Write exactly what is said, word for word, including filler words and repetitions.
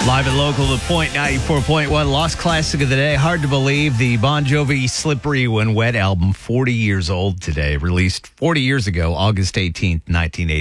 Live and local, the Point ninety-four point one Lost Classic of the Day. Hard to believe the Bon Jovi Slippery When Wet album, forty years old today, released forty years ago, August eighteenth, nineteen eighty.